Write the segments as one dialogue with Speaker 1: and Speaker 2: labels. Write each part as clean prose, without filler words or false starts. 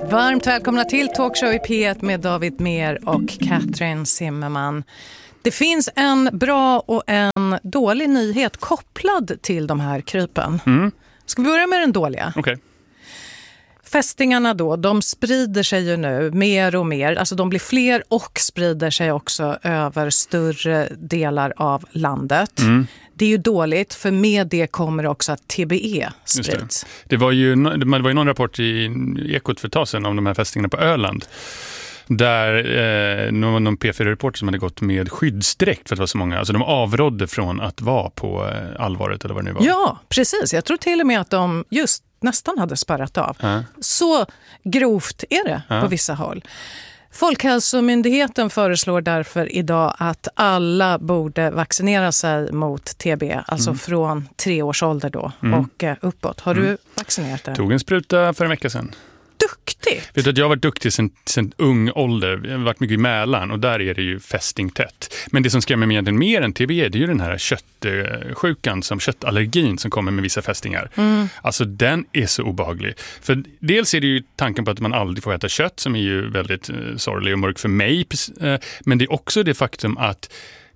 Speaker 1: Varmt välkomna till Talkshow i P1 med David Mer och Katrin Zimmerman. Det finns en bra och en dålig nyhet kopplad till de här krypen. Ska vi börja med den dåliga?
Speaker 2: Okej.
Speaker 1: Fästingarna då, de sprider sig ju nu mer och mer. Alltså de blir fler och sprider sig också över större delar av landet. Det är ju dåligt, för med det kommer också att TBE sprids.
Speaker 2: Det var ju någon rapport i Ekot för ett tag sedan om de här fästingarna på Öland. Där någon P4-reporter som hade gått med skyddsdräkt för att det var så många. Alltså de avrådde från att vara på allvaret eller vad det nu var.
Speaker 1: Ja, precis. Jag tror till och med att de just nästan hade spärrat av. Så grovt är det på vissa håll. Folkhälsomyndigheten föreslår därför idag att alla borde vaccinera sig mot TB, alltså från 3 års ålder då och uppåt. Har du vaccinerat dig?
Speaker 2: Tog en spruta för en vecka sedan.
Speaker 1: Duktigt!
Speaker 2: Vet du att jag har varit duktig sedan ung ålder. Jag har varit mycket i Mälaren och där är det ju fästingtätt. Men det som skrämmer mig egentligen mer än TBE, det är ju den här köttsjukan, köttallergin som kommer med vissa fästingar. Alltså den är så obehaglig. För dels är det ju tanken på att man aldrig får äta kött, som är ju väldigt sorglig och mörk för mig. Men det är också det faktum att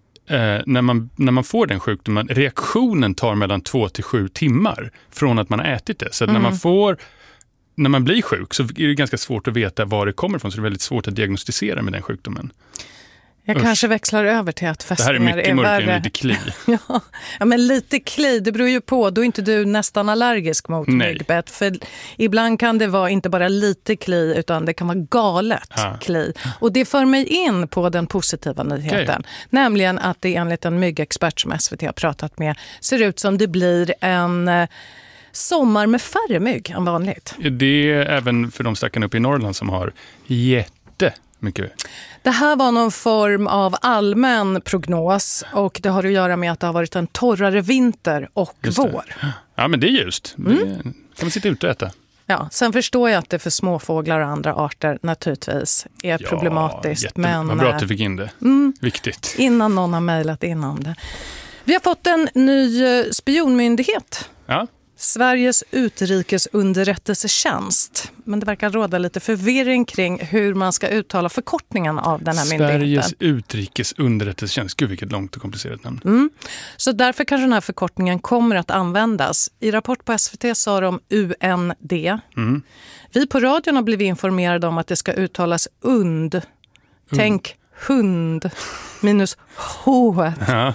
Speaker 2: när man får den sjukdomen, reaktionen tar mellan 2 till 7 timmar från att man har ätit det. Så att när man blir sjuk så är det ganska svårt att veta var det kommer ifrån, så det är väldigt svårt att diagnostisera med den sjukdomen.
Speaker 1: Jag kanske växlar över till att fästingar är värre.
Speaker 2: Det här är mycket mörkare än lite kli.
Speaker 1: Ja, men lite kli, det beror ju på. Då är inte du nästan allergisk mot myggbett. För ibland kan det vara inte bara lite kli, utan det kan vara galet kli. Och det för mig in på den positiva nyheten. Okay. Nämligen att det enligt en myggexpert som SVT har pratat med ser ut som det blir en sommar med färre mygg än vanligt.
Speaker 2: Det är även för de stackarna uppe i Norrland som har jättemycket.
Speaker 1: Det här var någon form av allmän prognos och det har att göra med att det har varit en torrare vinter och vår.
Speaker 2: Ja, men det är just. Det kan man sitta ute och äta.
Speaker 1: Ja, sen förstår jag att det för småfåglar och andra arter naturligtvis är problematiskt. Men
Speaker 2: vad bra att du fick in det. Viktigt.
Speaker 1: Innan någon har mejlat in om det. Vi har fått en ny spionmyndighet.
Speaker 2: Ja.
Speaker 1: Sveriges utrikesunderrättelsetjänst. Men det verkar råda lite förvirring kring hur man ska uttala förkortningen av den här myndigheten.
Speaker 2: Sveriges utrikesunderrättelsetjänst. Gud, vilket långt och komplicerat namn.
Speaker 1: Så därför kanske den här förkortningen kommer att användas. I rapport på SVT sa de UND. Vi på radion har blivit informerade om att det ska uttalas UND. Tänk hund minus H.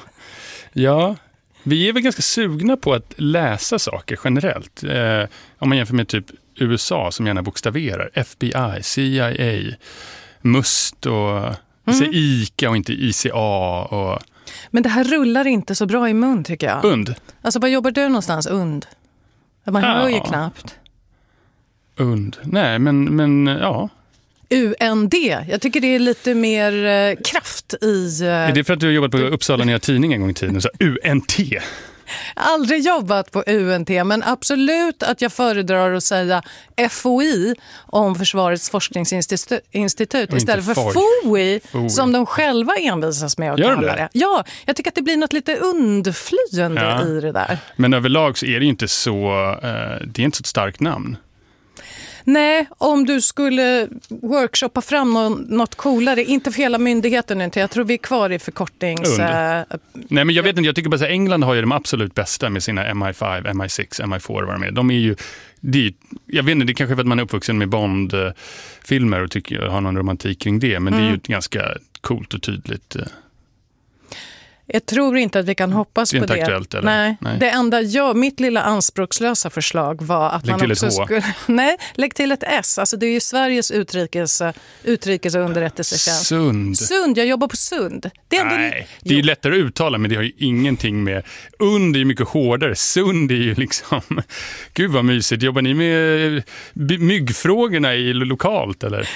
Speaker 2: Ja. Vi är väl ganska sugna på att läsa saker generellt. Om man jämför med typ USA som gärna bokstaverar. FBI, CIA, MUST och ICA och inte ICA. Och...
Speaker 1: Men det här rullar inte så bra i mun tycker jag.
Speaker 2: UND?
Speaker 1: Alltså var jobbar du någonstans? UND? Man hör ju knappt.
Speaker 2: UND? Nej, men ja.
Speaker 1: UND. Jag tycker det är lite mer kraft i...
Speaker 2: Är det för att du har jobbat på Uppsala Nya Tidning en gång i tiden? Så UNT?
Speaker 1: Jag har aldrig jobbat på UNT, men absolut att jag föredrar att säga FOI om Försvarets forskningsinstitut istället för FOI som de själva envisas med att kalla det. Ja, jag tycker att det blir något lite undflyende i det där.
Speaker 2: Men överlag så är det inte så... det är inte så ett starkt namn.
Speaker 1: Nej, om du skulle workshoppa fram något coolare, inte för hela myndigheten inte. Jag tror vi är kvar i förkortnings...
Speaker 2: Nej, men jag vet inte, jag tycker bara att England har ju de absolut bästa med sina MI5, MI6, MI4 vad de är. De är ju... jag vet inte, det är kanske för att man är uppvuxen med Bond-filmer och tycker har någon romantik kring det, men det är ju ganska coolt och tydligt...
Speaker 1: Jag tror inte att vi kan hoppas på det.
Speaker 2: Aktuellt, eller? Nej.
Speaker 1: Det enda mitt lilla anspråkslösa förslag var att man också skulle... Nej, lägg till ett S. Alltså det är ju Sveriges utrikes- och underrättelsetjänst. Sund, jag jobbar på Sund. Det är
Speaker 2: ju lättare att uttala, men det har ju ingenting med... Und är ju mycket hårdare. Sund är ju liksom... Gud vad mysigt. Jobbar ni med myggfrågorna lokalt, eller?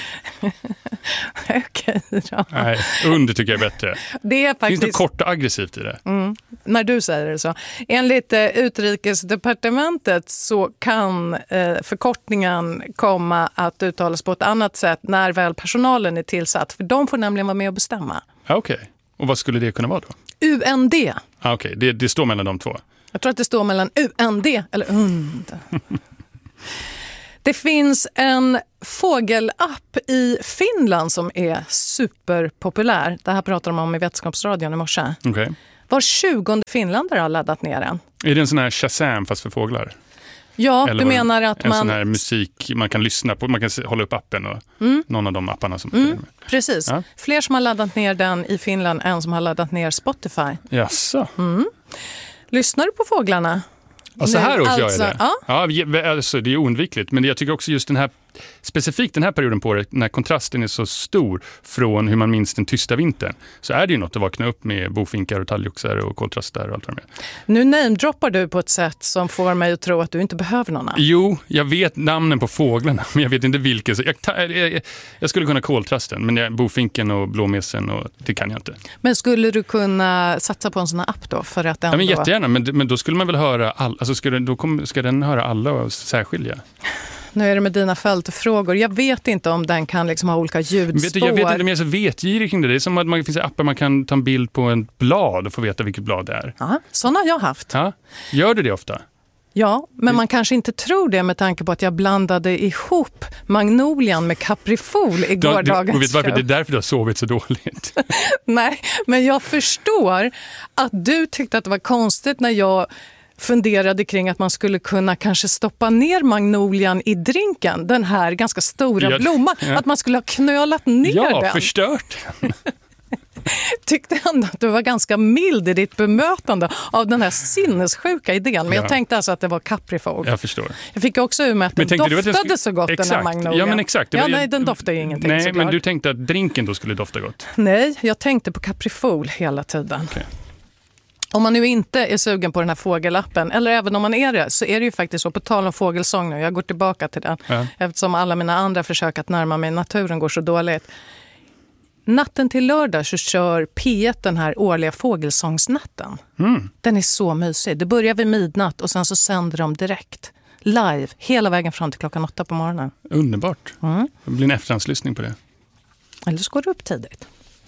Speaker 1: Okej då.
Speaker 2: Nej, und tycker jag är bättre.
Speaker 1: Det är faktiskt...
Speaker 2: Finns det kort och aggressivt i det?
Speaker 1: När du säger det så. Enligt Utrikesdepartementet så kan förkortningen komma att uttalas på ett annat sätt när väl personalen är tillsatt. För de får nämligen vara med och bestämma.
Speaker 2: Okej. Och vad skulle det kunna vara då?
Speaker 1: UND.
Speaker 2: Okej, det står mellan de två.
Speaker 1: Jag tror att det står mellan UND eller UND. Det finns en fågelapp i Finland som är superpopulär. Det här pratar de om i Vetenskapsradion i morse.
Speaker 2: Okay.
Speaker 1: Var 20:e finländare har laddat ner den.
Speaker 2: Är det en sån här Shazam fast för fåglar?
Speaker 1: Ja,
Speaker 2: eller
Speaker 1: du menar att
Speaker 2: en sån här musik man kan lyssna på, man kan hålla upp appen och någon av de apparna som
Speaker 1: precis. Ja. Fler som har laddat ner den i Finland än som har laddat ner Spotify.
Speaker 2: Jaså?
Speaker 1: Lyssnar du på fåglarna?
Speaker 2: Ja, så här års
Speaker 1: alltså,
Speaker 2: gör jag det. Ja, alltså, det är oundvikligt. Men jag tycker också just specifikt den här perioden på året, när kontrasten är så stor från hur man minns den tysta vintern, så är det ju något att vakna upp med bofinkar och talgoxar och koltrastar och allt vad det är.
Speaker 1: Nu namedroppar du på ett sätt som får mig att tro att du inte behöver någon.
Speaker 2: Jo, jag vet namnen på fåglarna, men jag vet inte vilka. Jag skulle kunna koltrasten, men bofinken och blåmesen, och det kan jag inte.
Speaker 1: Men skulle du kunna satsa på en sån här app då? För att ändå...
Speaker 2: Ja, men jättegärna, men då skulle man väl höra alltså ska den höra alla och särskilja?
Speaker 1: Nu är det med dina följdfrågor. Jag vet inte om den kan liksom ha olika ljudspår.
Speaker 2: Jag vet inte om jag är så vetgirig kring det. Det är som att det finns appar man kan ta en bild på en blad och få veta vilket blad det är.
Speaker 1: Ja, sådana har jag haft.
Speaker 2: Ja. Gör du det ofta?
Speaker 1: Ja, men man kanske inte tror det med tanke på att jag blandade ihop magnolian med kaprifol i gårdagens.
Speaker 2: Och vet varför? Det är därför du har sovit så dåligt.
Speaker 1: Nej, men jag förstår att du tyckte att det var konstigt när jag funderade kring att man skulle kunna kanske stoppa ner magnolian i drinken, den här ganska stora blomman, att man skulle ha knölat ner den.
Speaker 2: Ja, förstört den.
Speaker 1: Tyckte ändå att du var ganska mild i ditt bemötande av den här sinnessjuka idén. Men jag tänkte alltså att det var kaprifol.
Speaker 2: Jag förstår.
Speaker 1: Jag fick också ur med att den doftade så gott, den här magnolian.
Speaker 2: Ja, men exakt.
Speaker 1: Nej, den doftar ju ingenting.
Speaker 2: Nej, men du tänkte att drinken då skulle dofta gott?
Speaker 1: Nej, jag tänkte på kaprifol hela tiden.
Speaker 2: Okay.
Speaker 1: Om man nu inte är sugen på den här fågelappen, eller även om man är det, så är det ju faktiskt så, på tal om fågelsång nu, jag går tillbaka till den, eftersom alla mina andra försök att närma mig naturen går så dåligt. Natten till lördag så kör P1 den här årliga fågelsångsnatten. Den är så mysig. Det börjar vid midnatt och sen så sänder de direkt, live, hela vägen fram till 8 på morgonen.
Speaker 2: Underbart. Det blir en efterhandslyssning på det.
Speaker 1: Eller så går det upp tidigt.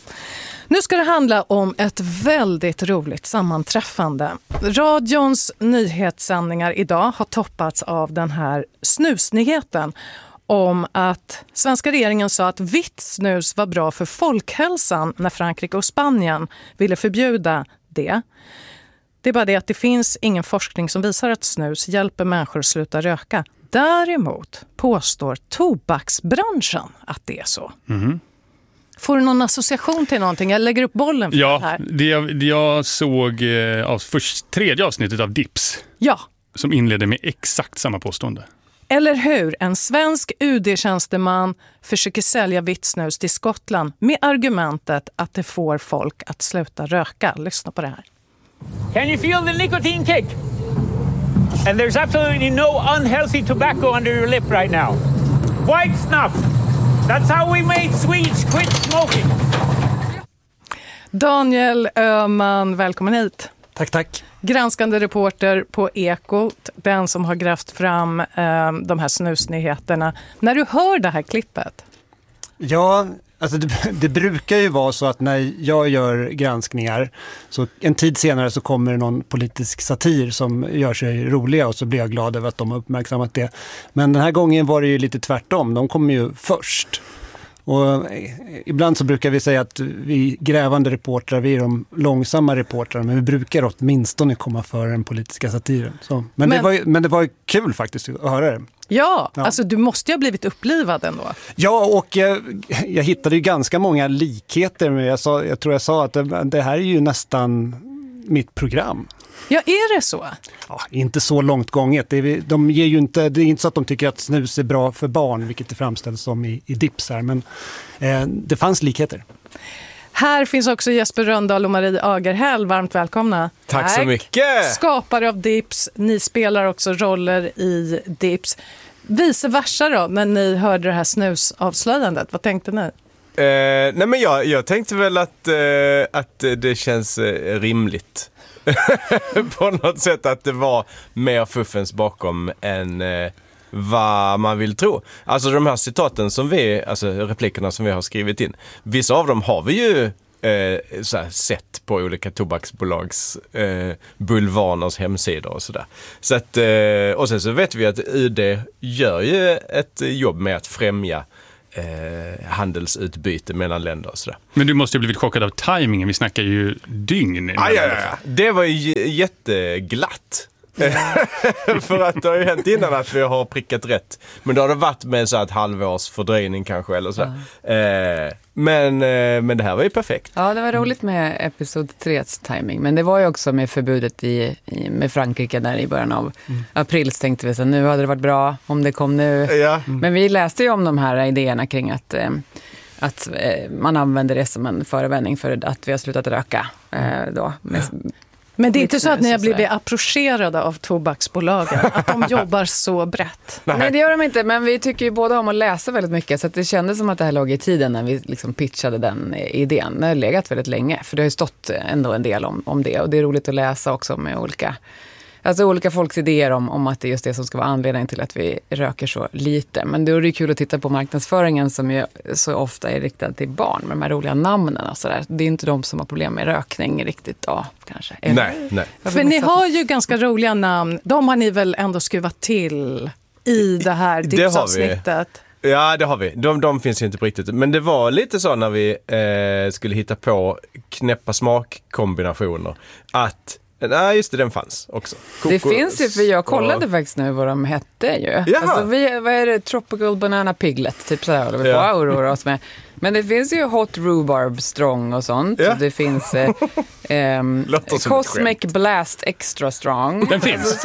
Speaker 1: Nu ska det handla om ett väldigt roligt sammanträffande. Radions nyhetssändningar idag har toppats av den här snusnyheten om att svenska regeringen sa att vitt snus var bra för folkhälsan när Frankrike och Spanien ville förbjuda det. Det är bara det att det finns ingen forskning som visar att snus hjälper människor att sluta röka. Däremot påstår tobaksbranschen att det är så. Får du någon association till någonting? Jag lägger upp bollen för det här.
Speaker 2: Det jag såg tredje avsnittet av Dips.
Speaker 1: Ja.
Speaker 2: Som inledde med exakt samma påstående.
Speaker 1: Eller hur? En svensk UD-tjänsteman försöker sälja vitt snus till Skottland med argumentet att det får folk att sluta röka. Lyssna på det här.
Speaker 3: Can you feel the nicotine kick? And there's absolutely no unhealthy tobacco under your lip right now. White snuff. That's how we made Swedes quit smoking.
Speaker 1: Daniel Öhman, välkommen hit.
Speaker 4: Tack.
Speaker 1: Granskande reporter på Ekot, den som har grävt fram de här snusnyheterna. När du hör det här klippet?
Speaker 4: Ja, alltså det brukar ju vara så att när jag gör granskningar så en tid senare så kommer det någon politisk satir som gör sig roliga och så blir jag glad över att de har uppmärksammat det. Men den här gången var det ju lite tvärtom. De kommer ju först. Och ibland så brukar vi säga att vi grävande reportrar, vi är de långsamma reportrarna, men vi brukar åtminstone komma före den politiska satiren. Så. Men det var ju kul faktiskt att höra det.
Speaker 1: Ja, alltså du måste ju ha blivit upplivad ändå.
Speaker 4: Ja, och jag hittade ju ganska många likheter med, jag tror jag sa att det här är ju nästan mitt program.
Speaker 1: Ja, är det så?
Speaker 4: Ja, inte så långt gånget. De ger ju inte, det är inte så att de tycker att snus är bra för barn, vilket det framställs som i Dips här, men det fanns likheter.
Speaker 1: Här finns också Jesper Röndahl och Marie Agerhäll. Varmt välkomna.
Speaker 5: Tack så mycket.
Speaker 1: Skapare av Dips. Ni spelar också roller i Dips. Vice versa då, när ni hörde det här snusavslöjandet. Vad tänkte ni?
Speaker 5: Nej, men jag tänkte väl att det känns rimligt. På något sätt att det var mer fuffens bakom än vad man vill tro. Alltså de här citaten som replikerna som vi har skrivit in, vissa av dem har vi ju så här, sett på olika tobaksbolags bulvaners hemsidor och sådär. Så att, och sen så vet vi att UD gör ju ett jobb med att främja handelsutbyte mellan länder och sådär.
Speaker 2: Men du måste ju blivit chockad av tajmingen. Vi snackar ju dygn.
Speaker 5: Ja. Det var ju jätteglatt. För att det har ju hänt innan att vi har prickat rätt. Men då har det varit med så ett halvårs fördröjning kanske eller så. Men det här var ju perfekt.
Speaker 6: Ja, det var roligt med episod 3:s timing. Men det var ju också med förbudet med Frankrike där i början av april. Så tänkte vi så nu hade det varit bra om det kom nu. Ja. Men vi läste ju om de här idéerna kring att man använder det som en förevändning för att vi har slutat röka då.
Speaker 1: Men det är inte så att ni har blivit approcherade av tobaksbolagen, att de jobbar så brett?
Speaker 6: Nej, det gör de inte, men vi tycker ju båda om att läsa väldigt mycket, så att det kändes som att det här låg i tiden när vi liksom pitchade den idén. Det har legat väldigt länge, för det har ju stått ändå en del om det, och det är roligt att läsa också med olika folks idéer om att det är just det som ska vara anledningen till att vi röker så lite. Men då är det kul att titta på marknadsföringen som ju så ofta är riktad till barn med de här roliga namnen och sådär. Det är inte de som har problem med rökning riktigt, kanske.
Speaker 5: Nej.
Speaker 1: För ni har ju ganska roliga namn. De har ni väl ändå skruvat till i det här tipsavsnittet?
Speaker 5: Ja, det har vi. De finns ju inte på riktigt. Men det var lite så när vi skulle hitta på knäppa smakkombinationer att nej, just det, den fanns också.
Speaker 6: Det finns ju, för jag kollade faktiskt nu vad de hette ju. Alltså, vad är det? Tropical Banana Piglet, typ så här håller vi på att oroa oss med. Men det finns ju Hot Rhubarb Strong och sånt. Ja. Det finns Cosmic Blast Extra Strong.
Speaker 2: Den finns.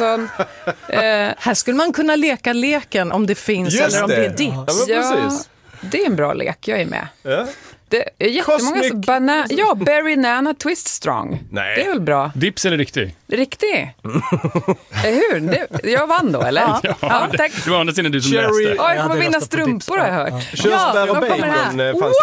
Speaker 1: Här skulle man kunna leka leken om det finns
Speaker 5: just
Speaker 1: eller om det är dips.
Speaker 6: Ja, det är en bra lek, jag är med. Ja. Det är jättemånga Berry Nana Twist Strong. Nej. Det är väl bra.
Speaker 2: Dips eller riktig?
Speaker 6: Riktig. Hur? Jag vann då, eller?
Speaker 2: Ja, tack. Det var andra sidan du som läste.
Speaker 6: Jag kommer vinna strumpor, har jag hört.
Speaker 5: Körsbär och bacon fanns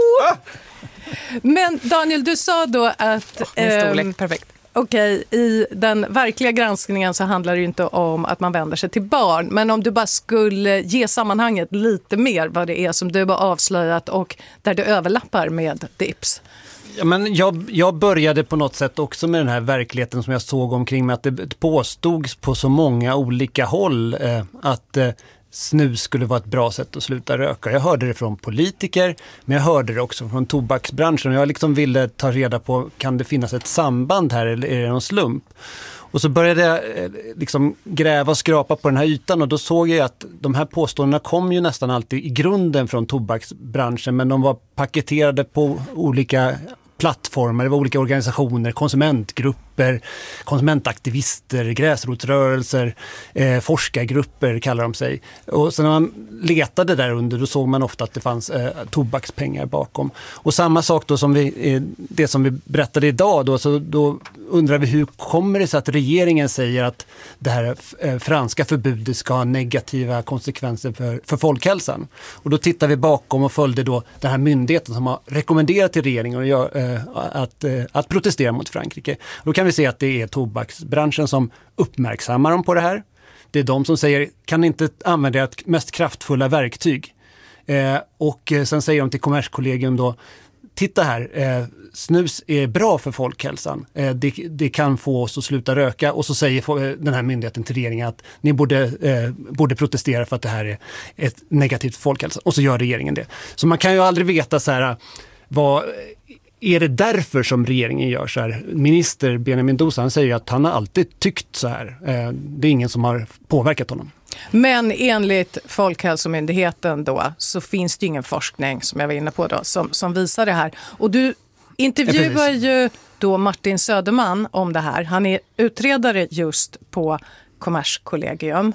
Speaker 5: inte.
Speaker 1: Men Daniel, du sa då att
Speaker 6: storlek, perfekt.
Speaker 1: Okej, i den verkliga granskningen så handlar det ju inte om att man vänder sig till barn. Men om du bara skulle ge sammanhanget lite mer vad det är som du har avslöjat och där det överlappar med dips.
Speaker 4: Ja, men jag började på något sätt också med den här verkligheten som jag såg omkring mig, att det påstods på så många olika håll att snus skulle vara ett bra sätt att sluta röka. Jag hörde det från politiker, men jag hörde det också från tobaksbranschen. Jag liksom ville ta reda på, kan det finnas ett samband här eller är det någon slump? Och så började jag liksom gräva och skrapa på den här ytan, och då såg jag att de här påståendena kom ju nästan alltid i grunden från tobaksbranschen, men de var paketerade på olika plattformar, det var olika organisationer, konsumentgrupper, konsumentaktivister, gräsrotsrörelser, forskargrupper kallar de sig. Och sen när man letade där under, då såg man ofta att det fanns tobakspengar bakom. Och samma sak då som det som vi berättade idag då, så då undrar vi hur kommer det sig att regeringen säger att det här franska förbudet ska ha negativa konsekvenser för folkhälsan. Och då tittar vi bakom och följde då den här myndigheten som har rekommenderat till regeringen att protestera mot Frankrike. Då kan vi se att det är tobaksbranschen som uppmärksammar dem på det här. Det är de som säger, kan inte använda ert mest kraftfulla verktyg. Och sen säger de till Kommerskollegium då, titta här, snus är bra för folkhälsan. Det kan få oss att sluta röka. Och så säger den här myndigheten till regeringen att ni borde protestera för att det här är ett negativt för folkhälsan. Och så gör regeringen det. Så man kan ju aldrig veta så här, vad är det därför som regeringen gör så här? Minister Benjamin Dosa, han säger att han har alltid tyckt så här. Det är ingen som har påverkat honom.
Speaker 1: Men enligt Folkhälsomyndigheten då så finns det ingen forskning som jag var inne på då som visar det här. Och du intervjuar ju då Martin Söderman om det här. Han är utredare just på Kommerskollegium.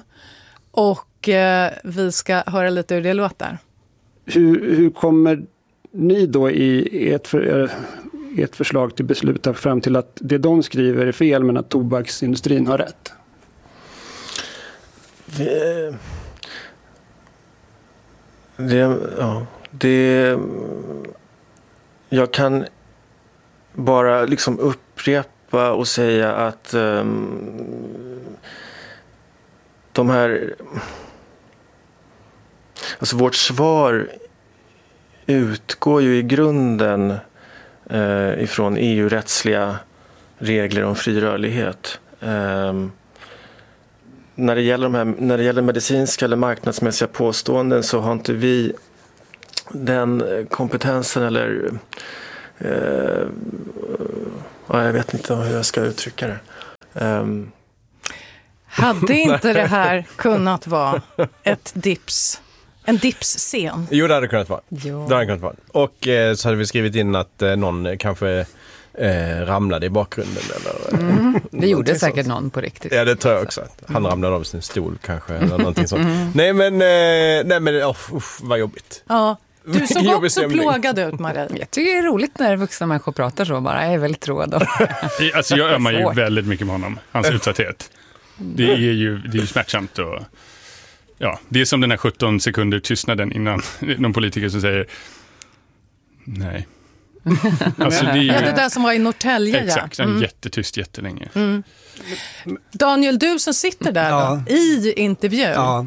Speaker 1: Och vi ska höra lite hur det låter.
Speaker 7: Hur kommer ni då i ert förslag till beslut fram till att det de skriver är fel men att tobaksindustrin har rätt?
Speaker 8: Jag kan bara liksom upprepa och säga att de här, alltså vårt svar utgår ju i grunden ifrån EU-rättsliga regler om fri rörlighet. När det gäller medicinska eller marknadsmässiga påståenden så har inte vi den kompetensen eller jag vet inte hur jag ska uttrycka det.
Speaker 1: Hade inte det här kunnat vara en dipsscen?
Speaker 5: Jo, det hade kunnat vara. Och så hade vi skrivit in att någon kanske ramlade i bakgrunden. Eller,
Speaker 6: det gjorde säkert någon på riktigt.
Speaker 5: Ja, det tror jag också. Han ramlade av sin stol kanske. Eller någonting sånt. Nej, men vad jobbigt.
Speaker 1: Ja. Du såg också plågad ut, Marie.
Speaker 6: Jag tycker det är roligt när vuxna människor pratar så bara. Jag är väldigt tråd.
Speaker 2: Alltså jag ömmar ju väldigt mycket med honom. Hans utsatthet. Det är ju smärtsamt. Och, ja, det är som den här 17 sekunder tystnaden innan någon politiker som säger nej. Alltså det är ju,
Speaker 1: det där som var i Norrtälje.
Speaker 2: Exakt, han är jättetyst jättelänge.
Speaker 1: Daniel, du som sitter där då, i intervjun.
Speaker 4: Ja.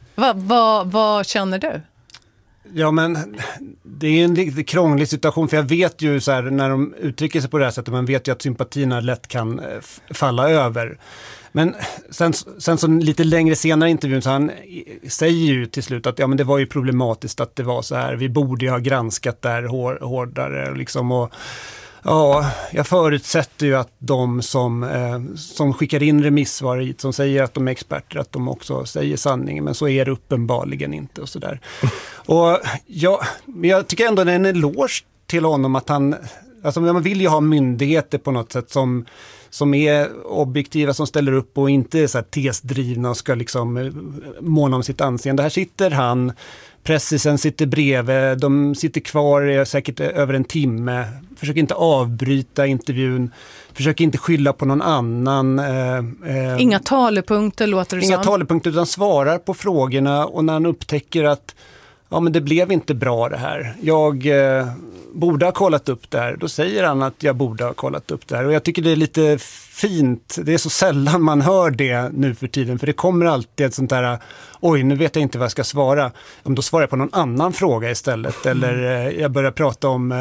Speaker 1: Vad känner du?
Speaker 4: Ja, men det är en lite krånglig situation, för jag vet ju så här, när de uttrycker sig på det här sättet, man vet ju att sympatierna lätt kan falla över. Men sen så lite längre senare i intervjun så han säger ju till slut att men det var ju problematiskt att det var så här, vi borde ju ha granskat där hårdare liksom, och ja, jag förutsätter ju att de som skickar in remissvar hit, som säger att de är experter, att de också säger sanningen, men så är det uppenbarligen inte och sådär. Och jag tycker ändå det är en eloge till honom att man vill ju ha myndigheter på något sätt som är objektiva, som ställer upp och inte är så här tesdrivna och ska liksom måna om sitt anseende. Här sitter han, pressisen sitter bredvid, de sitter kvar säkert över en timme, försöker inte avbryta intervjun, försöker inte skylla på någon annan.
Speaker 1: Inga talepunkter låter det som.
Speaker 4: Inga talepunkter, utan svarar på frågorna, och när han upptäcker att men det blev inte bra det här, jag borde ha kollat upp det här, då säger han att jag borde ha kollat upp det här. Och jag tycker det är lite fint, det är så sällan man hör det nu för tiden, för det kommer alltid ett sånt där, oj nu vet jag inte vad jag ska svara, då svarar jag på någon annan fråga istället, eller jag börjar prata om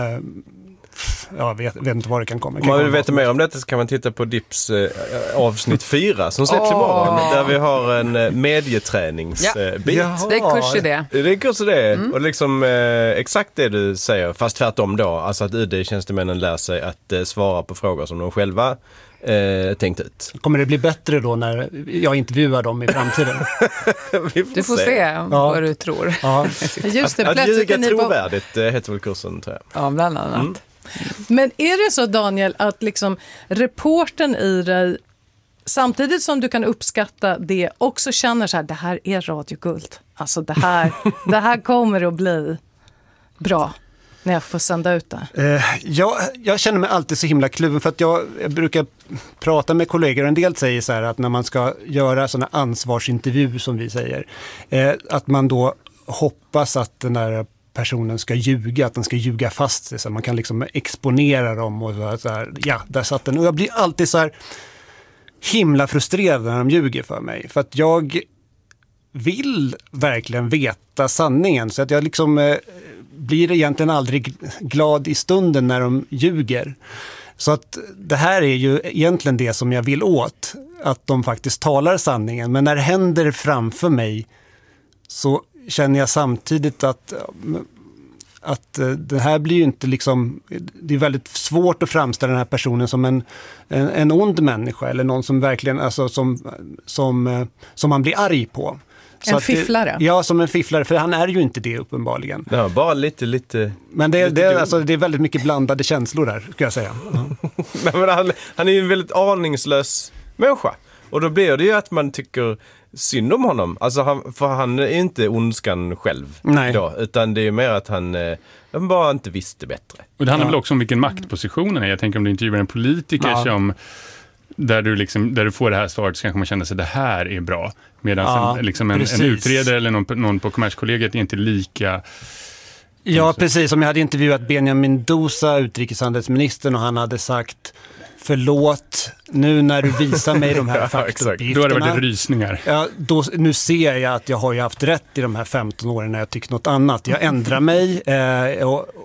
Speaker 4: jag vet inte vad det kan komma.
Speaker 5: Om man vill veta mer om detta så kan man titta på Dips avsnitt 4 som släpps imorgon, där vi har en medieträningsbit.
Speaker 6: Det är kurs i det.
Speaker 5: Det är kurs i det. Och liksom exakt det du säger, fast tvärtom då. Alltså att UD-tjänstemännen lär sig att svara på frågor som de själva tänkt ut.
Speaker 4: Kommer det bli bättre då när jag intervjuar dem i framtiden?
Speaker 6: Du får se vad du tror.
Speaker 4: Ja.
Speaker 1: Just det,
Speaker 5: att ljuga trovärdigt heter väl kursen, tror jag.
Speaker 6: Ja, bland annat.
Speaker 1: Men är det så, Daniel, att liksom reportern i dig, samtidigt som du kan uppskatta det, också känner så här, det här är radioguld. Alltså det här kommer att bli bra när jag får sända ut det.
Speaker 4: Jag känner mig alltid så himla kluven, för att jag brukar prata med kollegor, och en del säger så här att när man ska göra sådana ansvarsintervju som vi säger, att man då hoppas att den där personen ska ljuga, att den ska ljuga fast sig, så man kan liksom exponera dem och så här, ja, där satt den. Och jag blir alltid så här himla frustrerad när de ljuger för mig, för att jag vill verkligen veta sanningen, så att jag liksom blir egentligen aldrig glad i stunden när de ljuger. Så att det här är ju egentligen det som jag vill åt, att de faktiskt talar sanningen, men när det händer framför mig så känner jag samtidigt att det här blir ju inte liksom, det är väldigt svårt att framställa den här personen som en ond människa, eller någon som verkligen, alltså som man blir arg på.
Speaker 1: En fifflare.
Speaker 4: Ja, som en fifflare, för han är ju inte det uppenbarligen.
Speaker 5: Ja, bara lite.
Speaker 4: Men det är väldigt mycket blandade känslor där, ska jag säga.
Speaker 5: Men han är ju en väldigt aningslös människa. Och då blir det ju att man tycker synd om honom. Alltså för han är inte ondskan själv.
Speaker 4: Nej.
Speaker 5: Då, utan det är mer att han bara inte visste bättre.
Speaker 2: Och det handlar väl också om vilken maktpositionen är. Jag tänker om du intervjuar en politiker som där du får det här svaret, så kanske man känner sig det här är bra. Medan en utredare eller någon på Kommerskollegiet är inte lika.
Speaker 4: Ja, precis. Om jag hade intervjuat Benjamin Dosa, utrikeshandelsministern, och han hade sagt förlåt, nu när du visar mig de här faktauppgifterna.
Speaker 2: Då har det varit rysningar.
Speaker 4: Ja, nu ser jag att jag har ju haft rätt i de här 15 åren när jag tyckt något annat. Jag ändrar mig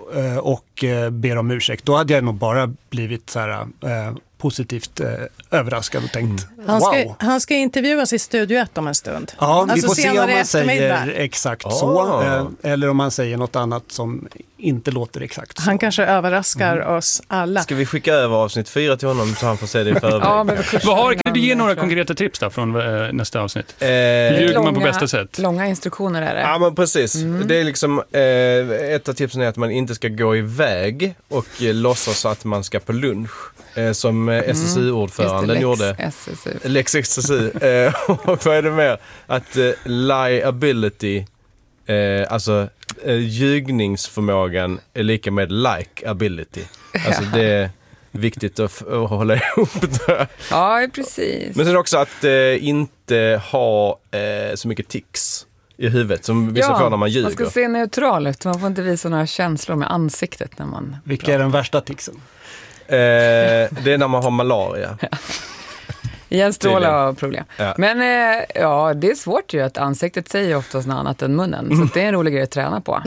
Speaker 4: och ber om ursäkt. Då hade jag nog bara blivit så här positivt överraskad och tänkt
Speaker 1: Han ska intervjuas i Studio 1 om en stund.
Speaker 4: Ja, vi får se om man säger exakt så. Eller om man säger något annat som inte låter exakt så.
Speaker 1: Han kanske överraskar oss alla.
Speaker 5: Ska vi skicka över avsnitt 4 till honom så han får se det i förväg?
Speaker 2: Kan du ge några konkreta tips då från nästa avsnitt? Ljuger man på bästa sätt?
Speaker 6: Långa instruktioner är det.
Speaker 5: Ja, men precis. Det är liksom ett av tipsen är att man inte ska gå iväg och låtsas att man ska på lunch. Som SSU-ordföranden gjorde. Lex SSU. Och vad är det mer? Att liability, alltså ljugningsförmågan är lika med like-ability. Alltså det är viktigt att hålla ihop det.
Speaker 6: Ja, precis.
Speaker 5: Men sen också att inte ha så mycket tics i huvudet som vissa får när man ljuger.
Speaker 6: Man ska se neutral ut. Man får inte visa några känslor med ansiktet när man
Speaker 4: Vilka är den värsta ticsen?
Speaker 5: Det är när man har malaria.
Speaker 6: Hjärnstrålar har problem. Ja. Men det är svårt ju att ansiktet säger oftast något annat än munnen. Så det är en rolig grej att träna på.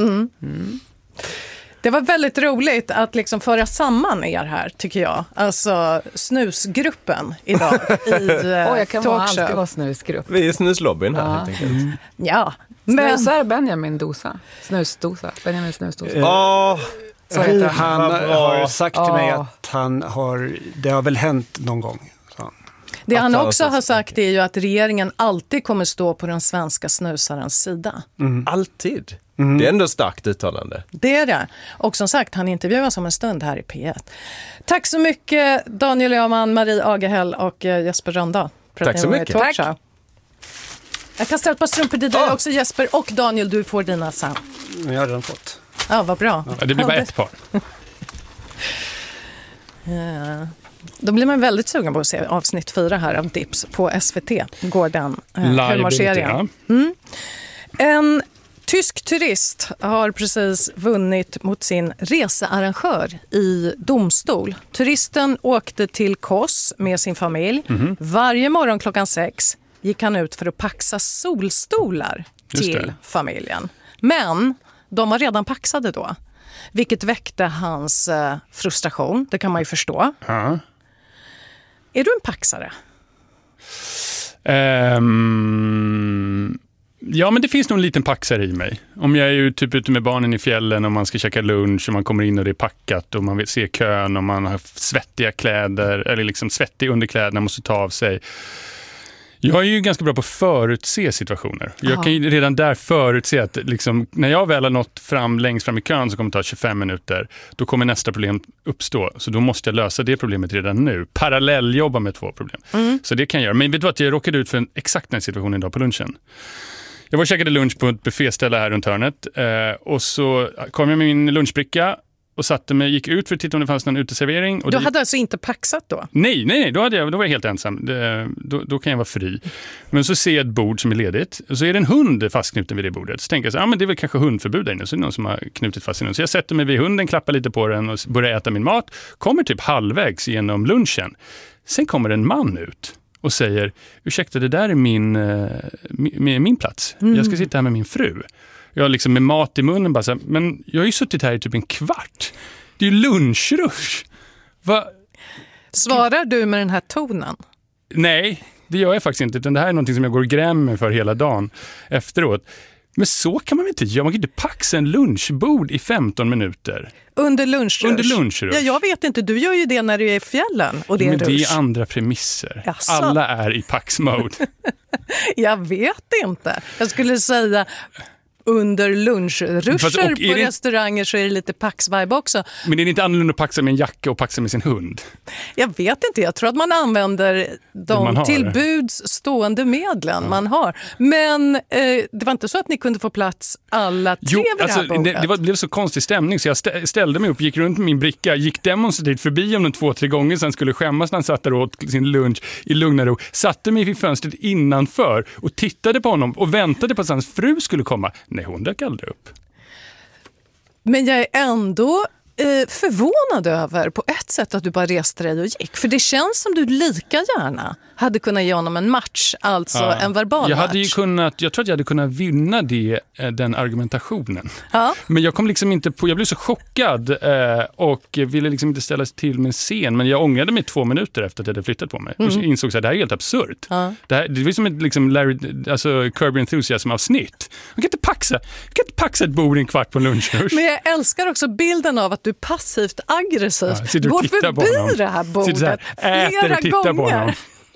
Speaker 1: Det var väldigt roligt att liksom föra samman er här, tycker jag. Alltså snusgruppen idag i
Speaker 6: jag kan alltid vara snusgrupp.
Speaker 5: Vi är snuslobbyn här helt enkelt.
Speaker 1: Ja.
Speaker 6: Snusar Benjamin dosa. Snusdosa. Benjamin snusdosa.
Speaker 4: Han har sagt till mig att det har väl hänt någon gång. Så.
Speaker 1: Det han också har sagt är ju att regeringen alltid kommer stå på den svenska snusarens sida.
Speaker 5: Alltid? Det är ändå starkt uttalande.
Speaker 1: Det är det. Och som sagt, han intervjuas om en stund här i P1. Tack så mycket Daniel Öhman, Marie Agehäll och Jesper Rönndahl.
Speaker 5: Tack så mycket.
Speaker 1: Tack. Jag kastar ett par strumpor till dig också, Jesper, och Daniel, du får dina sen.
Speaker 4: Jag har redan fått.
Speaker 1: Ja, vad bra.
Speaker 2: Ja, det blir bara ett par.
Speaker 1: Då blir man väldigt sugen på att se avsnitt 4 här av Dips på SVT. Går den humorserien. En tysk turist har precis vunnit mot sin researrangör i domstol. Turisten åkte till Kos med sin familj. Varje morgon klockan 6 gick han ut för att paxa solstolar till familjen. Men de var redan paxade då, vilket väckte hans frustration. Det kan man ju förstå. Är du en paxare?
Speaker 2: Ja, men det finns nog en liten paxare i mig. Om jag är ju typ ute med barnen i fjällen och man ska käka lunch och man kommer in och det är packat och man vill se kön och man har svettiga kläder eller liksom svettiga underkläder, måste ta av sig. Jag är ju ganska bra på att förutse situationer. Jag kan ju redan där förutse att liksom, när jag väl har nått längst fram i kön så kommer det ta 25 minuter. Då kommer nästa problem uppstå. Så då måste jag lösa det problemet redan nu. Parallelljobba med 2 problem. Så det kan jag göra. Men vet du vad, jag råkade ut för exakt den situationen idag på lunchen. Jag var och käkade lunch på ett bufféställe här runt hörnet. Och så kom jag med min lunchbricka och satte mig, gick ut för att titta om det fanns någon uteservering. Och
Speaker 1: du hade alltså inte paxat då?
Speaker 2: Nej, då var jag helt ensam. Då kan jag vara fri. Men så ser jag ett bord som är ledigt. Och så är det en hund fastknuten vid det bordet. Så tänker jag så men det är väl kanske hundförbud där inne. Så är det någon som har knutit fast den. Så jag sätter mig vid hunden, klappar lite på den och börjar äta min mat. Kommer typ halvvägs genom lunchen. Sen kommer en man ut och säger, ursäkta, det där är min plats. Jag ska sitta här med min fru. Jag liksom med mat i munnen bara så här, men jag har ju suttit här i typ en kvart. Det är ju lunchrush.
Speaker 1: Svarar du med den här tonen?
Speaker 2: Nej, det gör jag faktiskt inte. Utan det här är något som jag går och grämmer för hela dagen efteråt. Men så kan man väl inte göra. Man kan inte paxa en lunchbord i 15 minuter.
Speaker 1: Under lunchrush?
Speaker 2: Ja,
Speaker 1: jag vet inte. Du gör ju det när du är i fjällen. Och det är
Speaker 2: men
Speaker 1: rush.
Speaker 2: Det är andra premisser.
Speaker 1: Jaså.
Speaker 2: Alla är i pax-mode.
Speaker 1: Jag vet inte. Jag skulle säga under lunchruscher på restauranger så är det lite pax-vibe också.
Speaker 2: Men är det inte annorlunda att paxa med en jacka och paxa med sin hund?
Speaker 1: Jag vet inte. Jag tror att man använder de tillbuds stående medlen man har. Men det var inte så att ni kunde få plats alla 3 vid det här bordet.
Speaker 2: Det blev så konstig stämning så jag ställde mig upp, gick runt med min bricka, gick demonstrativt förbi om 2-3 gånger, sen skulle skämmas när han satt där och åt sin lunch i lugn och ro. Satte mig vid fönstret innanför och tittade på honom och väntade på att hans fru skulle komma. Nej, hon dök aldrig upp.
Speaker 1: Men jag är ändå förvånad över på ett sätt att du bara reste dig och gick. För det känns som du lika gärna hade kunnat ge honom en match, alltså en verbal match.
Speaker 2: Jag tror att jag hade kunnat vinna den argumentationen.
Speaker 1: Ja.
Speaker 2: Men jag kom liksom inte på, jag blev så chockad och ville liksom inte ställa sig till med en scen. Men jag ångrade mig 2 minuter efter att jag hade flyttat på mig. Och insåg att det här är helt absurt. Ja. Det var som ett liksom Curb Your Enthusiasm-avsnitt. Man kan inte paxa ett bord i en kvart på en lunch.
Speaker 1: Men jag älskar också bilden av att du passivt aggressivt går förbi det här bordet flera gånger.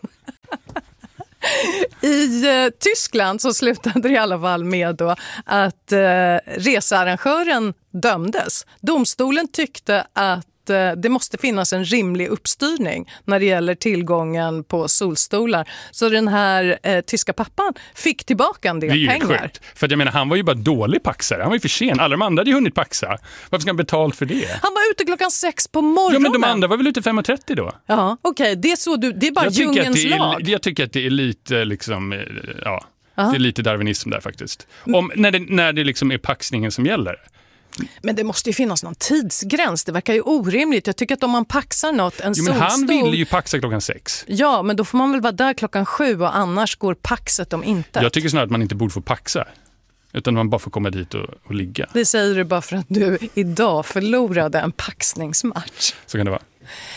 Speaker 1: I Tyskland så slutade det i alla fall med då att researrangören dömdes. Domstolen tyckte att det måste finnas en rimlig uppstyrning när det gäller tillgången på solstolar. Så den här tyska pappan fick tillbaka en del pengar. Det är ju sjukt.
Speaker 2: För jag menar, han var ju bara dålig paxare. Han var ju för sen. Alla de andra hade ju hunnit paxa. Varför ska han betalt för det?
Speaker 1: Han var ute klockan 6 på morgonen.
Speaker 2: Ja, men de andra var väl ute 5:30 då?
Speaker 1: Ja, okej. Det är så det är bara djungelns lag.
Speaker 2: Jag tycker att det är lite liksom, ja. Det är lite darwinism där faktiskt. När det liksom är paxningen som gäller.
Speaker 1: Men det måste ju finnas någon tidsgräns. Det verkar ju orimligt. Jag tycker att om man paxar något, solstol...
Speaker 2: men han ville ju paxa klockan 6.
Speaker 1: Ja, men då får man väl vara där klockan 7 och annars går paxet om inte.
Speaker 2: Jag tycker snarare att man inte borde få paxa. Utan man bara får komma dit och ligga.
Speaker 1: Det säger du bara för att du idag förlorade en paxningsmatch.
Speaker 2: Så kan det vara.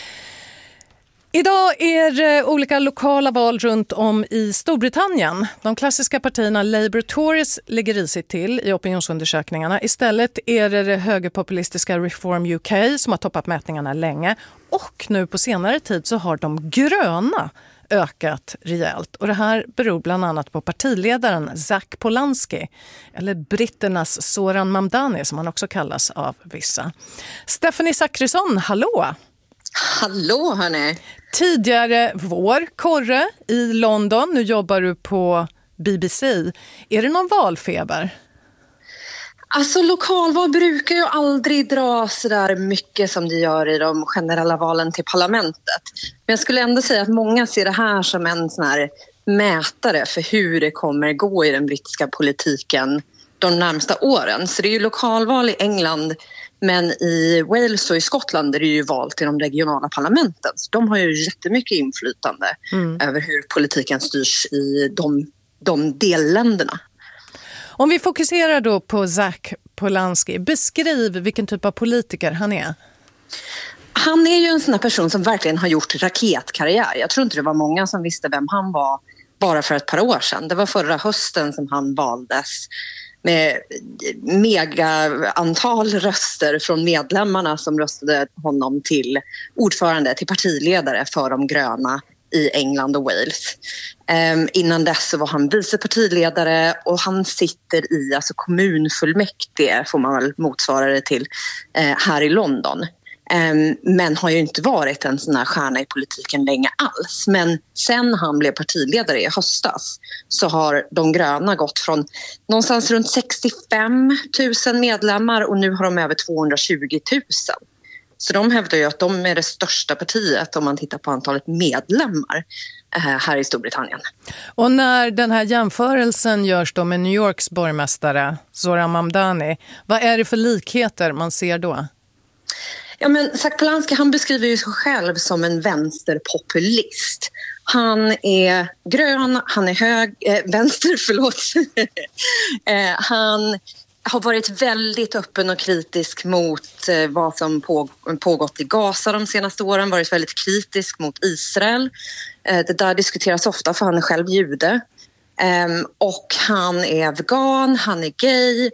Speaker 1: Idag är det olika lokala val runt om i Storbritannien. De klassiska partierna Labour och Tories ligger risigt till i opinionsundersökningarna. Istället är det högerpopulistiska Reform UK som har toppat mätningarna länge. Och nu på senare tid så har de gröna ökat rejält. Och det här beror bland annat på partiledaren Zac Polanski, eller britternas Zoran Mamdani som han också kallas av vissa. Stephanie Zachrisson, hallå!
Speaker 9: Hallå hörni!
Speaker 1: Tidigare vår, korre i London. Nu jobbar du på BBC. Är det någon valfeber?
Speaker 9: Alltså lokalval brukar ju aldrig dra så där mycket som det gör i de generella valen till parlamentet. Men jag skulle ändå säga att många ser det här som en sån här mätare för hur det kommer gå i den brittiska politiken de närmsta åren. Så det är ju lokalval i England. Men i Wales och i Skottland är det ju val till de regionala parlamenten. Så de har ju jättemycket inflytande över hur politiken styrs i de delländerna.
Speaker 1: Om vi fokuserar då på Zac Polanski, beskriv vilken typ av politiker han är.
Speaker 9: Han är ju en sån här person som verkligen har gjort raketkarriär. Jag tror inte det var många som visste vem han var bara för ett par år sedan. Det var förra hösten som han valdes med mega antal röster från medlemmarna som röstade honom till ordförande, till partiledare för de gröna i England och Wales. Innan dess så var han vicepartiledare och han sitter i kommunfullmäktige, får man väl motsvara det till, här i London. Men har ju inte varit en sån här stjärna i politiken länge alls. Men sen han blev partiledare i höstas så har de gröna gått från någonstans runt 65 000 medlemmar och nu har de över 220 000. Så de hävdar ju att de är det största partiet om man tittar på antalet medlemmar här i Storbritannien.
Speaker 1: Och när den här jämförelsen görs då med New Yorks borgmästare Zoran Mamdani, vad är det för likheter man ser då?
Speaker 9: Ja, men Zac Polanski, han beskriver ju sig själv som en vänsterpopulist. Han är grön, han är vänster, förlåt. Han har varit väldigt öppen och kritisk mot vad som pågått i Gaza de senaste åren. Varit väldigt kritisk mot Israel. Det där diskuteras ofta för han är själv jude. Och han är vegan, han är gay,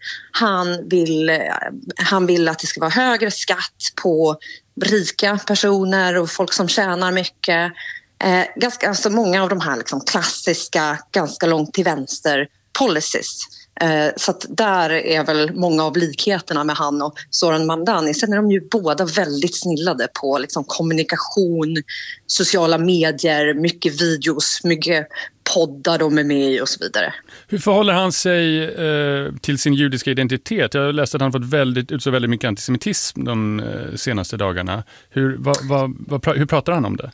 Speaker 9: han vill att det ska vara högre skatt på rika personer och folk som tjänar mycket. Ganska många av de här liksom klassiska, ganska långt till vänster policies. Så att där är väl många av likheterna med han och Zoran Mamdani. Sen är de ju båda väldigt snillade på liksom kommunikation, sociala medier, mycket videos, mycket poddar de är med i och så vidare. Hur
Speaker 2: förhåller han sig till sin judiska identitet? Jag läste att han fått utså väldigt mycket antisemitism de senaste dagarna. Hur pratar han om det?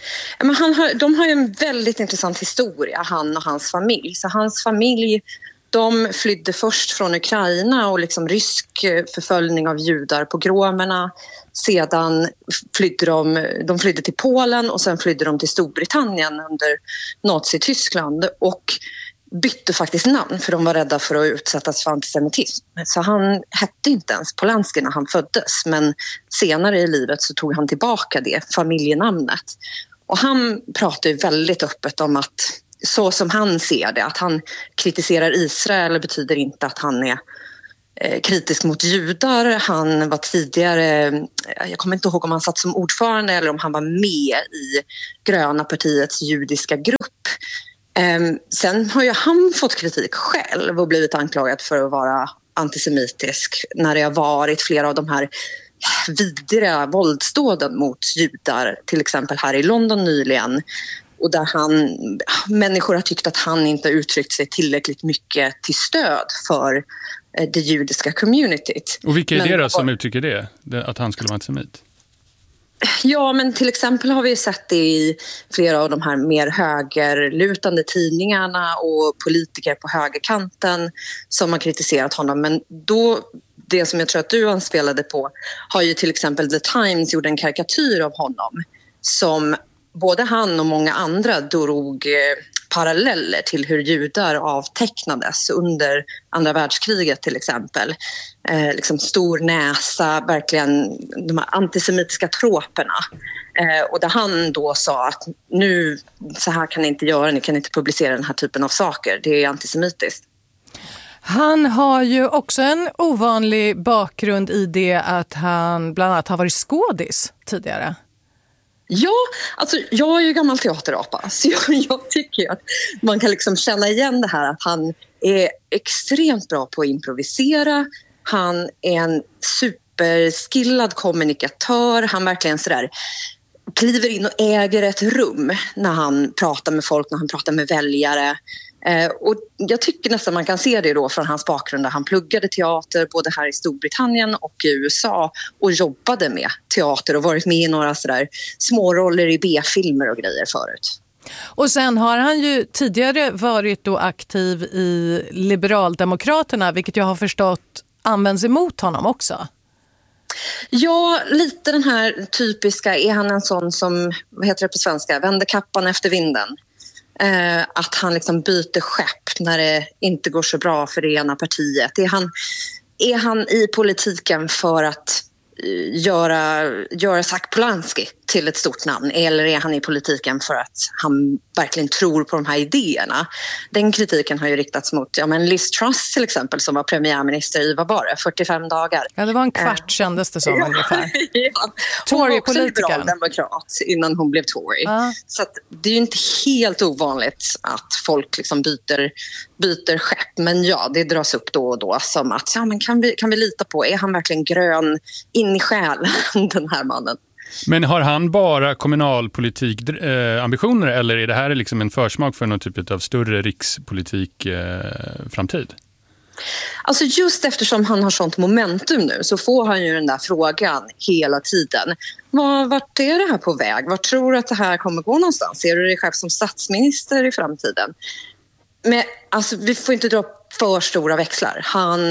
Speaker 9: Men de har ju en väldigt intressant historia, han och hans familj. Så hans familj De flydde först från Ukraina och liksom rysk förföljning av judar, pogromerna. Sedan flydde de flydde till Polen och sen flydde de till Storbritannien under Nazityskland och bytte faktiskt namn för de var rädda för att utsättas för antisemitism. Så han hette inte ens Polanski när han föddes, men senare i livet så tog han tillbaka det familjenamnet. Och han pratar ju väldigt öppet om att så som han ser det, att han kritiserar Israel betyder inte att han är kritisk mot judar. Han var tidigare, jag kommer inte ihåg om han satt som ordförande eller om han var med i Gröna partiets judiska grupp. Sen har ju han fått kritik själv och blivit anklagad för att vara antisemitisk när det har varit flera av de här vidriga våldsdåden mot judar, till exempel här i London nyligen. Och där människor har tyckt att han inte uttryckt sig tillräckligt mycket till stöd för det judiska communityt.
Speaker 2: Och vilka är det då som uttrycker det? Att han skulle vara antisemit?
Speaker 9: Ja, men till exempel har vi sett det i flera av de här mer högerlutande tidningarna och politiker på högerkanten som har kritiserat honom. Men då, det som jag tror att du anspelade på, har ju till exempel The Times gjort en karikatyr av honom som både han och många andra drog paralleller till hur judar avtecknades under andra världskriget till exempel. Liksom stor näsa, verkligen de här antisemitiska troperna. Och där han då sa att nu, så här kan ni inte göra, ni kan inte publicera den här typen av saker, det är antisemitiskt.
Speaker 1: Han har ju också en ovanlig bakgrund i det att han bland annat har varit skådis tidigare.
Speaker 9: Ja, alltså jag är ju gammal teaterapa så jag tycker att man kan liksom känna igen det här att han är extremt bra på att improvisera. Han är en superskillad kommunikatör. Han verkligen sådär kliver in och äger ett rum när han pratar med folk, när han pratar med väljare. Och jag tycker nästan man kan se det då från hans bakgrund där han pluggade teater både här i Storbritannien och i USA och jobbade med teater och varit med i några sådär småroller i B-filmer och grejer förut.
Speaker 1: Och sen har han ju tidigare varit då aktiv i Liberaldemokraterna, vilket jag har förstått används emot honom också.
Speaker 9: Ja, lite den här typiska, är han en sån som, vad heter det på svenska, vänder kappan efter vinden? Att han liksom byter skepp när det inte går så bra för det ena partiet. Är han i politiken för att göra Zach Polanski till ett stort namn, eller är han i politiken för att han verkligen tror på de här idéerna? Den kritiken har ju riktats mot Liz Truss till exempel, som var premiärminister i, vad var det, 45 dagar.
Speaker 1: Ja, det var en kvart kändes det som ungefär.
Speaker 9: Ja. Hon var också liberal demokrat innan hon blev Tory. Så att det är ju inte helt ovanligt att folk liksom byter skepp. Men ja, det dras upp då och då som att men kan vi lita på, är han verkligen grön in i själen, den här mannen?
Speaker 2: Men har han bara kommunalpolitik ambitioner eller är det här liksom en försmak för någon typ av större rikspolitik framtid?
Speaker 9: Alltså just eftersom han har sånt momentum nu så får han ju den där frågan hela tiden. Vart är det här på väg? Vart tror du att det här kommer gå någonstans? Ser du dig själv som statsminister i framtiden? Men alltså, vi får inte dra för stora växlar.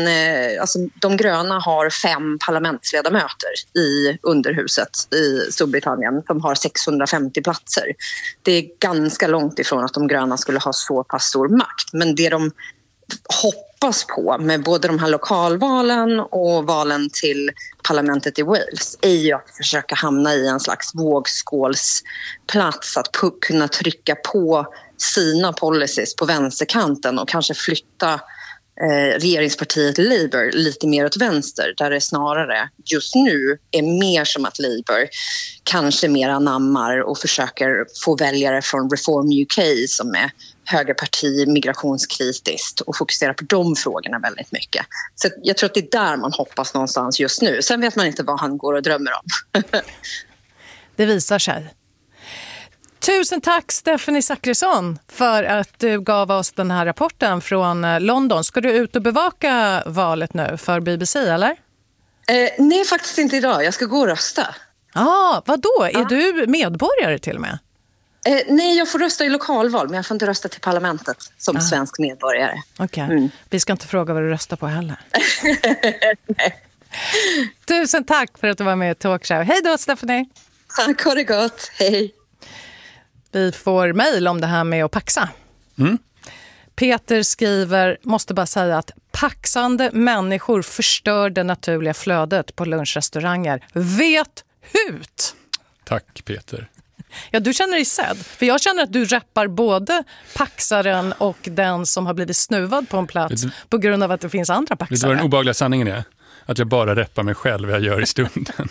Speaker 9: De gröna har 5 parlamentsledamöter i underhuset i Storbritannien som har 650 platser. Det är ganska långt ifrån att de gröna skulle ha så pass stor makt. Men det de hoppas på med både de här lokalvalen och valen till parlamentet i Wales är ju att försöka hamna i en slags vågskålsplats, att kunna trycka på sina policies på vänsterkanten och kanske flytta regeringspartiet Labour lite mer åt vänster, där det snarare just nu är mer som att Labour kanske mer anammar och försöker få väljare från Reform UK som är högerparti, migrationskritiskt och fokusera på de frågorna väldigt mycket. Så jag tror att det är där man hoppas någonstans just nu. Sen vet man inte vad han går och drömmer om.
Speaker 1: Det visar sig. Tusen tack Stephanie Zackrisson för att du gav oss den här rapporten från London. Ska du ut och bevaka valet nu för BBC eller?
Speaker 9: Nej, faktiskt inte idag. Jag ska gå och rösta.
Speaker 1: Vadå? Är du medborgare till och med?
Speaker 9: Nej, jag får rösta i lokalval, men jag får inte rösta till parlamentet som svensk medborgare.
Speaker 1: Okej. Vi ska inte fråga vad du röstar på heller. Tusen tack för att du var med i Talkshow. Hej då, Stephanie.
Speaker 9: Tack, ha det gott. Hej.
Speaker 1: Vi får mejl om det här med att paxa. Peter skriver, måste bara säga att paxande människor förstör det naturliga flödet på lunchrestauranger. Vet hut!
Speaker 2: Tack, Peter.
Speaker 1: Ja, du känner dig sedd. För jag känner att du rappar både paxaren och den som har blivit snuvad på en plats på grund av att det finns andra paxare.
Speaker 2: Det var den obehagliga sanningen är att jag bara rappar mig själv vad jag gör i stunden.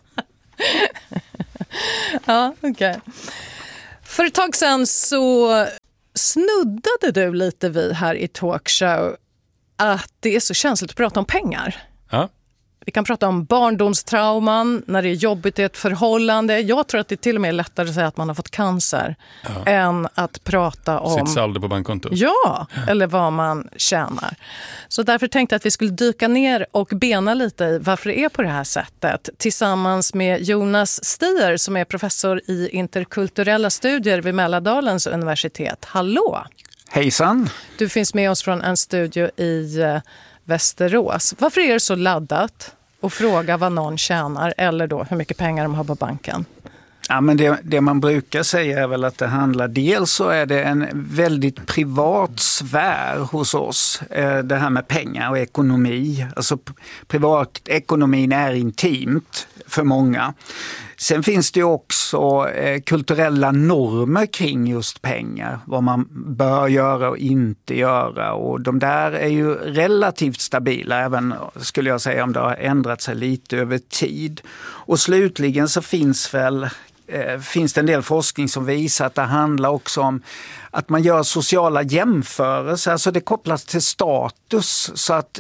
Speaker 1: Ja, okej. För ett tag sedan så snuddade du lite vid här i Talkshow att det är så känsligt att prata om pengar.
Speaker 2: Ja.
Speaker 1: Vi kan prata om barndomstrauman, när det är jobbigt i ett förhållande. Jag tror att det till och med är lättare att säga att man har fått cancer än att prata om
Speaker 2: sitt saldo på bankkontot.
Speaker 1: Ja, eller vad man tjänar. Så därför tänkte jag att vi skulle dyka ner och bena lite i varför det är på det här sättet. Tillsammans med Jonas Stier som är professor i interkulturella studier vid Mälardalens universitet. Hallå!
Speaker 10: Hejsan!
Speaker 1: Du finns med oss från en studio i Västerås. Varför är det så laddat att fråga vad någon tjänar eller då hur mycket pengar de har på banken?
Speaker 10: Ja, men det man brukar säga är väl att det handlar, dels så är det en väldigt privat sfär hos oss, det här med pengar och ekonomi. Alltså privatekonomin är intimt för många. Sen finns det ju också kulturella normer kring just pengar, vad man bör göra och inte göra, och de där är ju relativt stabila, även skulle jag säga om det har ändrat sig lite över tid. Och slutligen så finns det en del forskning som visar att det handlar också om att man gör sociala jämförelser, alltså det kopplas till status, så att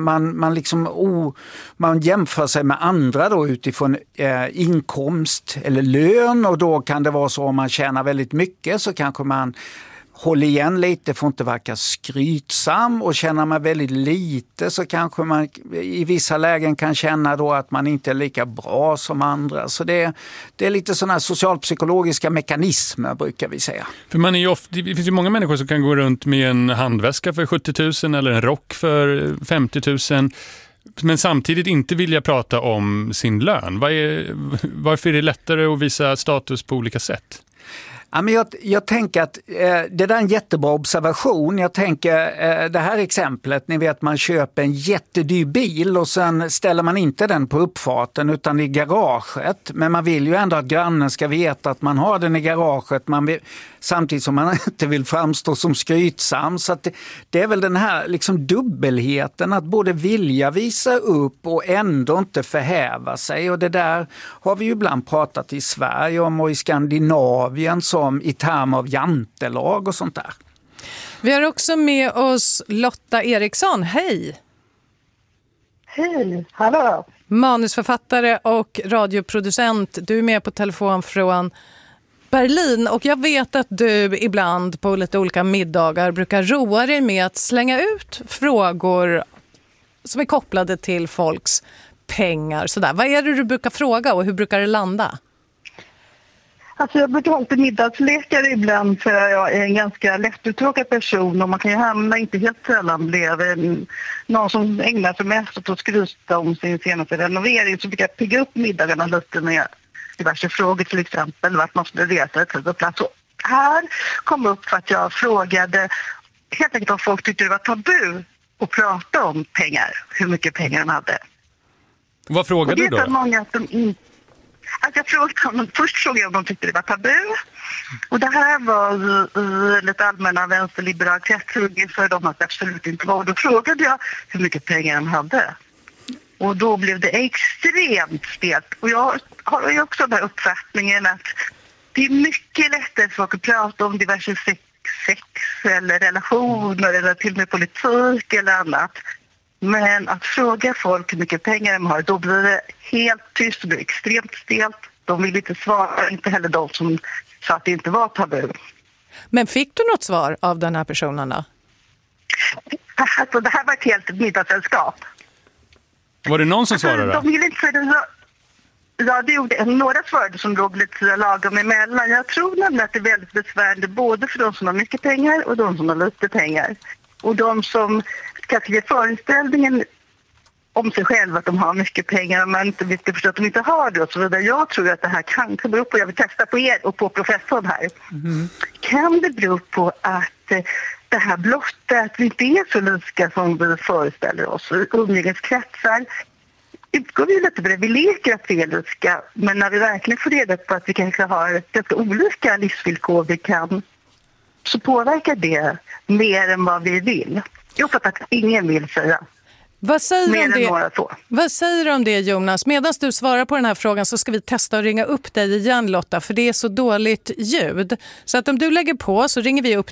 Speaker 10: man jämför sig med andra då utifrån inkomst eller lön, och då kan det vara så om man tjänar väldigt mycket så kanske man håller igen lite, får inte verka skrytsam, och känner man väldigt lite så kanske man i vissa lägen kan känna då att man inte är lika bra som andra. Så det är lite sådana här socialpsykologiska mekanismer brukar vi säga.
Speaker 2: För det finns ju många människor som kan gå runt med en handväska för 70 000 eller en rock för 50 000 men samtidigt inte vilja prata om sin lön. Varför är det lättare att visa status på olika sätt?
Speaker 10: Ja, men jag tänker att det där är en jättebra observation. Jag tänker det här exemplet, ni vet man köper en jättedyr bil och sen ställer man inte den på uppfarten utan i garaget. Men man vill ju ändå att grannen ska veta att man har den i garaget, samtidigt som man inte vill framstå som skrytsam. Så att det är väl den här liksom dubbelheten, att både vilja visa upp och ändå inte förhäva sig. Och det där har vi ju ibland pratat i Sverige om och i Skandinavien som i termer av jantelag och sånt där.
Speaker 1: Vi har också med oss Lotta Eriksson. Hej!
Speaker 11: Hej, hallå!
Speaker 1: Manusförfattare och radioproducent. Du är med på telefon från Berlin, och jag vet att du ibland på lite olika middagar brukar roa dig med att slänga ut frågor som är kopplade till folks pengar. Sådär. Vad är det du brukar fråga och hur brukar det landa?
Speaker 11: Alltså jag brukar ha lite middagslekare ibland, för jag är en ganska lättuttråkad person och man kan ju hamna, inte helt sällan bredvid någon som ägnar sig mest åt att skryta om sin senaste renovering, så brukar jag pigga upp middagarna lite med diverse frågor, till exempel vart man skulle resa på plats. Och här kom upp för att jag frågade helt enkelt om folk tyckte det var tabu att prata om pengar, hur mycket pengar de hade.
Speaker 2: Vad frågade du då?
Speaker 11: Det är så många som inte... Först frågade jag om de tyckte det var tabu. Och det här var lite allmänna vänsterliberala kretsar för de att absolut inte var. Och då frågade jag hur mycket pengar de hade. Och då blev det extremt stelt. Och jag har ju också den här uppfattningen att det är mycket lättare för folk att prata om diverse sex eller relationer eller till och med politik eller annat. Men att fråga folk hur mycket pengar de har, då blir det helt tyst, det blir extremt stelt. De vill inte svara, inte heller de som sa att det inte var tabu.
Speaker 1: Men fick du något svar av den här personen då?
Speaker 11: Alltså, det här var ett helt middagssällskap.
Speaker 2: Var det någon som svarade?
Speaker 11: De vill inte säga det. Ja, det gjorde några svarade som låg lite lagom emellan. Jag tror nämligen att det är väldigt besvärande både för de som har mycket pengar och de som har lite pengar. Och de som kanske ger föreställningen om sig själva att de har mycket pengar och man inte vill förstå att de inte har det och så vidare. Jag tror att det här kanske beror på, jag vill testa på er och på professorn här. Kan det bero på att det här blotta, att vi inte är så lika som vi föreställer oss, umgängeskretsar, utgår vi lite på det. Vi leker att vi är lika, men när vi verkligen får reda på att vi kanske har ganska olika livsvillkor vi kan, så påverkar det mer än vad vi vill. Jag uppfattar att ingen vill säga.
Speaker 1: Vad säger du om det, Jonas? Medan du svarar på den här frågan så ska vi testa att ringa upp dig igen, Lotta, för det är så dåligt ljud. Så att om du lägger på så ringer vi upp